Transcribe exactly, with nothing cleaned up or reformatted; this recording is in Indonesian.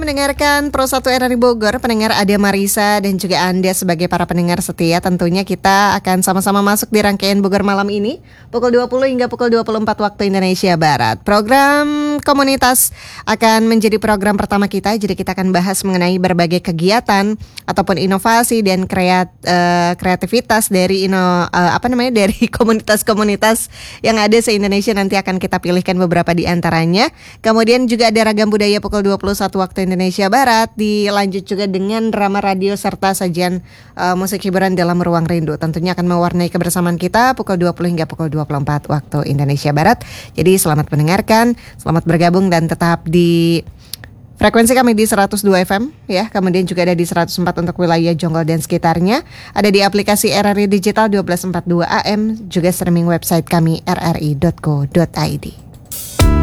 mendengarkan Pro satu R R I Bogor, pendengar Ade Marisa dan juga Anda sebagai para pendengar setia. Tentunya kita akan sama-sama masuk di rangkaian Bogor Malam ini pukul dua puluh hingga pukul dua puluh empat waktu Indonesia Barat. Program komunitas akan menjadi program pertama kita. Jadi kita akan bahas mengenai berbagai kegiatan ataupun inovasi dan kreat, uh, kreativitas dari ino, uh, apa namanya dari komunitas-komunitas yang ada se-Indonesia. Nanti akan kita pilihkan beberapa di antaranya. Kemudian juga ada ragam budaya pukul dua puluh satu waktu Indonesia Barat. Dilanjut juga dengan drama radio serta sajian uh, musik hiburan dalam Ruang Rindu. Tentunya akan mewarnai kebersamaan kita pukul dua puluh hingga pukul dua puluh empat waktu Indonesia Barat. Jadi selamat mendengarkan, selamat bergabung dan tetap di frekuensi kami di seratus dua F M ya. Kemudian juga ada di seratus empat untuk wilayah Jonggol dan sekitarnya. Ada di aplikasi R R I Digital satu dua empat dua A M, juga streaming website kami r r i dot co dot i d.